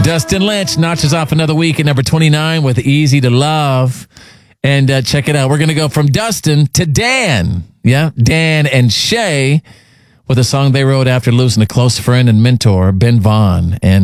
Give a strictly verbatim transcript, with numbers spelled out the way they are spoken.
Dustin Lynch notches off another week at number twenty-nine with Easy to Love. And uh, check it out. We're going to go from Dustin to Dan. Yeah, Dan and Shay with a song they wrote after losing a close friend and mentor, Ben Vaughn. And